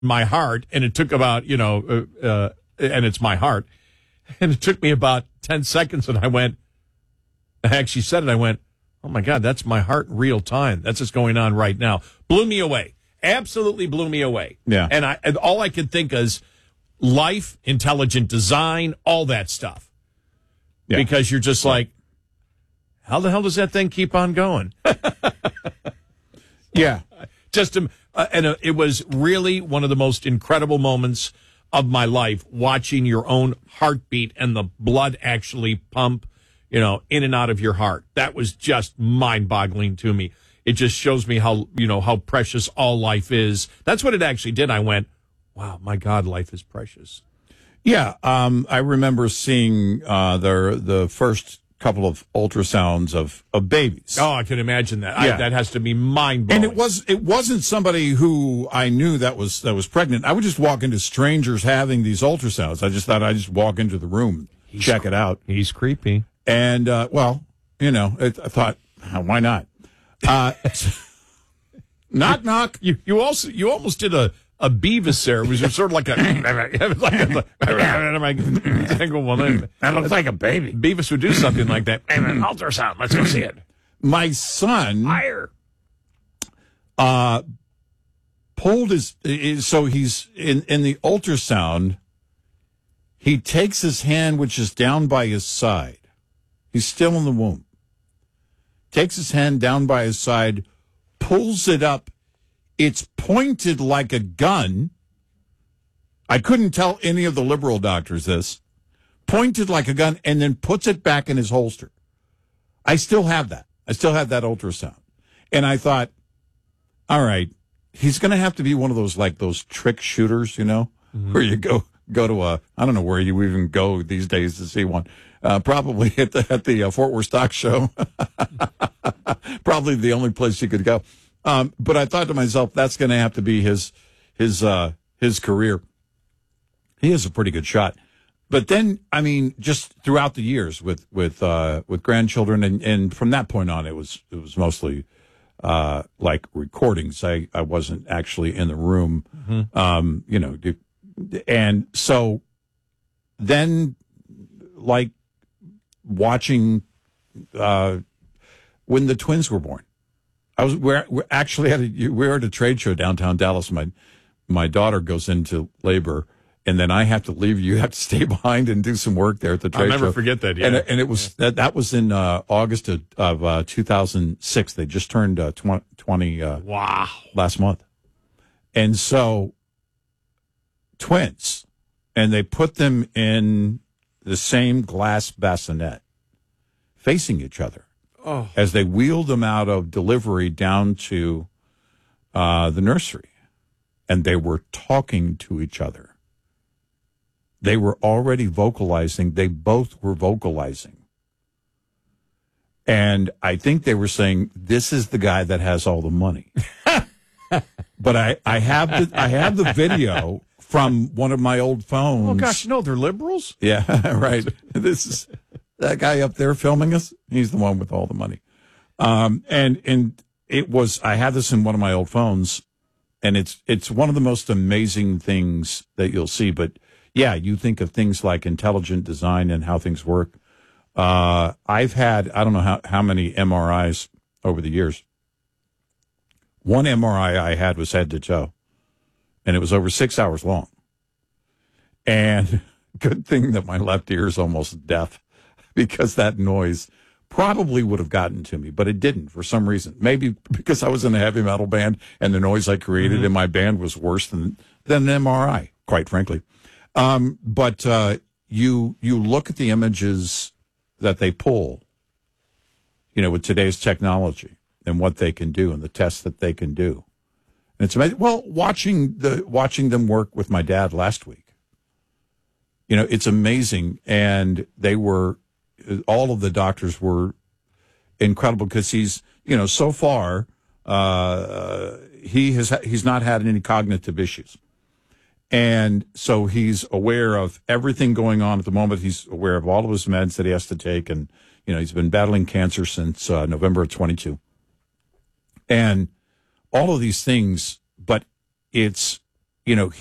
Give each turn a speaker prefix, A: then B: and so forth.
A: my heart, and it took about, and it's my heart, and it took me about 10 seconds, and I actually said it, I went, oh my God, that's my heart in real time. That's what's going on right now. Blew me away. Absolutely blew me away.
B: Yeah.
A: And all I could think is life, intelligent design, all that stuff. Yeah. Because you're just like, how the hell does that thing keep on going?
B: Yeah.
A: It was really one of the most incredible moments of my life, watching your own heartbeat and the blood actually pump, in and out of your heart. That was just mind-boggling to me. It just shows me how precious all life is. That's what it actually did. I went, wow, my God, life is precious.
B: Yeah. I remember seeing the first couple of ultrasounds of babies.
A: Oh, I can imagine that.
B: Yeah.
A: That has to be mind-blowing.
B: And it wasn't somebody who I knew that was pregnant. I would just walk into strangers having these ultrasounds. I just thought I'd just walk into the room, check it out.
A: He's creepy.
B: And, I thought, why not? Knock, knock.
A: You almost did a Beavis there. It was sort of like a
B: that looks like a baby.
A: Beavis would do something like that. Ultrasound. Let's go see it.
B: My son pulled so he's in the ultrasound. He takes his hand, which is down by his side. He's still in the womb. Takes his hand down by his side, pulls it up. It's pointed like a gun. I couldn't tell any of the liberal doctors this. Pointed like a gun, and then puts it back in his holster. I still have that. I still have that ultrasound. And I thought, all right, he's going to have to be one of those trick shooters, where you go to I don't know where you even go these days to see one. Probably at the Fort Worth Stock Show. Probably the only place you could go. But I thought to myself, that's going to have to be his career. He is a pretty good shot. But then, I mean, just throughout the years with grandchildren, and from that point on, it was mostly like recordings. I wasn't actually in the room, and so then, like watching when the twins were born. We're actually we were at a trade show downtown Dallas. My daughter goes into labor, and then I have to leave. You have to stay behind and do some work there at the trade show.
A: I'll never forget that. Yeah,
B: and it was that was in August of 2006. They just turned 20.
A: Wow,
B: last month, and so twins, and they put them in the same glass bassinet, facing each other.
A: Oh.
B: As they wheeled them out of delivery down to the nursery, and they were talking to each other. They were already vocalizing. They both were vocalizing. And I think they were saying, this is the guy that has all the money. But I have the video from one of my old phones.
A: Oh, gosh, no, they're liberals?
B: Yeah, right. This is... That guy up there filming us, he's the one with all the money. And it was, I have this in one of my old phones, and it's one of the most amazing things that you'll see. But yeah, you think of things like intelligent design and how things work. I've had, I don't know how many MRIs over the years. One MRI I had was head to toe, and it was over 6 hours long. And good thing that my left ear is almost deaf, because that noise probably would have gotten to me, but it didn't for some reason. Maybe because I was in a heavy metal band and the noise I created in my band was worse than an MRI, quite frankly. But you look at the images that they pull, with today's technology and what they can do and the tests that they can do. And it's amazing. Well, watching them work with my dad last week, it's amazing. And all of the doctors were incredible because he's, so far, he's not had any cognitive issues. And so he's aware of everything going on at the moment. He's aware of all of his meds that he has to take. And, he's been battling cancer since November of 22. And all of these things, but it's you know,